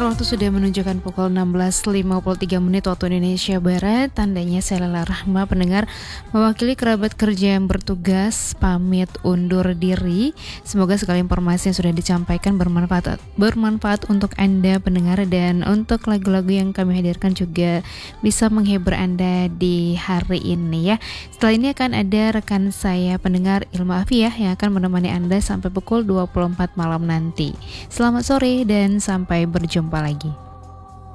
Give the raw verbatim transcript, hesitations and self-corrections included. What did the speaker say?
pendengar, waktu sudah menunjukkan pukul enam belas lima puluh tiga menit waktu Indonesia Barat. Tandanya saya Lala Rahma, pendengar, mewakili kerabat kerja yang bertugas pamit undur diri. Semoga segala informasi yang sudah disampaikan bermanfaat bermanfaat untuk Anda pendengar, dan untuk lagu-lagu yang kami hadirkan juga bisa menghibur Anda di hari ini ya. Setelah ini akan ada rekan saya pendengar Ilma Afiyah yang akan menemani Anda sampai pukul dua puluh empat malam nanti. Selamat sore dan sampai berjumpa lagi.